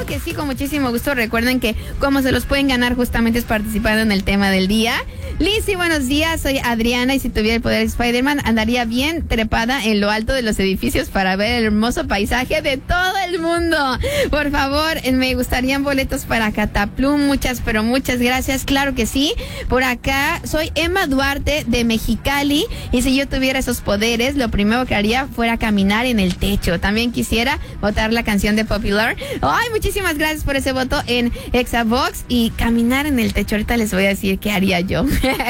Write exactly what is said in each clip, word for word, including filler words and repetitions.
Claro que sí, con muchísimo gusto. Recuerden que como se los pueden ganar justamente es participando en el tema del día. Lizzy, buenos días, soy Adriana y si tuviera el poder de Spider-Man andaría bien trepada en lo alto de los edificios para ver el hermoso paisaje de todo el mundo. Por favor, me gustarían boletos para Cataplum, muchas, pero muchas gracias, claro que sí. Por acá, soy Emma Duarte de Mexicali y si yo tuviera esos poderes, lo primero que haría fuera caminar en el techo. También quisiera votar la canción de Popular. Ay, muchísimas gracias por ese voto en Exavox y caminar en el techo. Ahorita les voy a decir qué haría yo.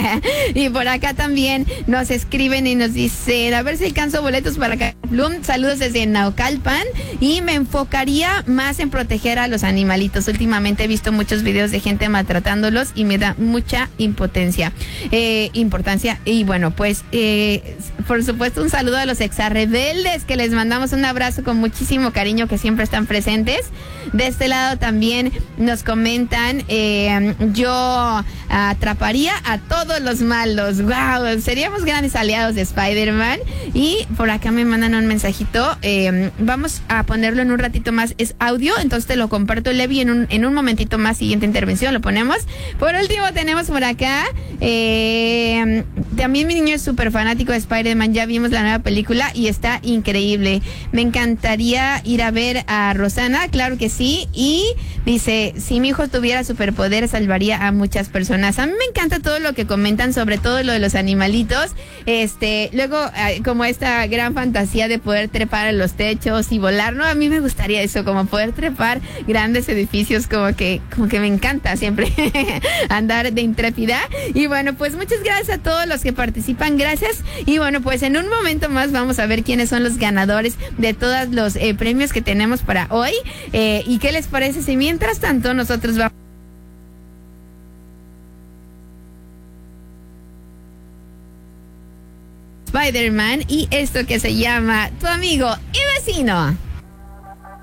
Y por acá también nos escriben y nos dicen, a ver si alcanzo boletos para Cataplum. Saludos desde Naucalpan y me enfocaría más en proteger a los animalitos. Últimamente he visto muchos videos de gente maltratándolos y me da mucha impotencia, eh, importancia. Y bueno, pues eh, por supuesto un saludo a los exarrebeldes que les mandamos un abrazo con muchísimo cariño, que siempre están presentes. De este lado también nos comentan, eh, yo atraparía a todos los malos. Wow, seríamos grandes aliados de Spider-Man. Y por acá me mandan un mensajito, eh, vamos a ponerlo en un ratito más, es audio, entonces te lo comparto, Levi, en un, en un momentito más, siguiente intervención lo ponemos. Por último tenemos por acá, eh, también mi niño es súper fanático de Spider-Man, ya vimos la nueva película y está increíble. Me encantaría ir a ver a Rosana, claro que sí, y dice, si mi hijo tuviera superpoderes salvaría a muchas personas. A mí me encanta todo lo que comentan, sobre todo lo de los animalitos, este, luego como esta gran fantasía de poder trepar a los techos y volar, ¿no? A mí me gustaría eso, como poder trepar grandes edificios, como que, como que me encanta siempre andar de intrépida. Y bueno, pues muchas gracias a todos los que participan, gracias. Y bueno, pues en un momento más vamos a ver quiénes son los ganadores de todos los eh, premios que tenemos para hoy. Eh, ¿Y qué les parece si mientras tanto nosotros vamos Spider-Man y esto que se llama Tu amigo y vecino?